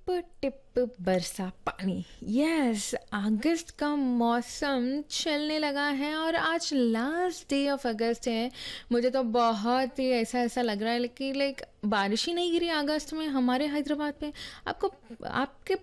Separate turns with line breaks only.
Tip बरसा पानी। Yes, अगस्त का मौसम चलने लगा है और आज लास्ट डे ऑफ अगस्त है। मुझे तो बहुत ही ऐसा ऐसा लग रहा है कि लाइक बारिश ही नहीं गिरी अगस्त में हमारे हैदराबाद पे। आपको आपके